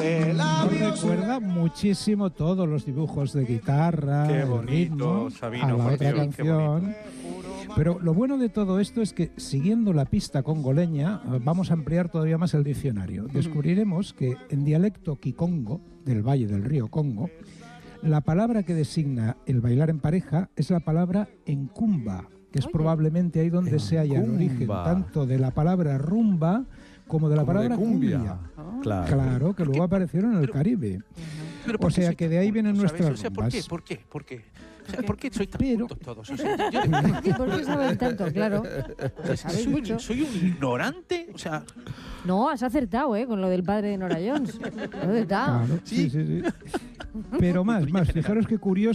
Nos recuerda muchísimo todos los dibujos de guitarra, Qué el bonito, ritmo, Sabino, a la por otra Dios, qué canción. Pero lo bueno de todo esto es que, siguiendo la pista congoleña, vamos a ampliar todavía más el diccionario. Descubriremos que en dialecto kikongo, del Valle del Río Congo, la palabra que designa el bailar en pareja es la palabra encumba, que es probablemente ahí donde se halla el origen tanto de la palabra rumba como de la palabra cumbia. Claro, que luego aparecieron en el Caribe. O sea que de ahí vienen nuestras rumbas. ¿Por qué? O sea, ¿por qué soy tan cultos todos? O sea, ¿Por qué saben tanto? Claro. ¿Sabéis mucho? ¿Soy un ignorante? O sea... No, has acertado, con lo del padre de Nora Jones. Has acertado. Claro, sí. Pero más, fijaros qué curioso.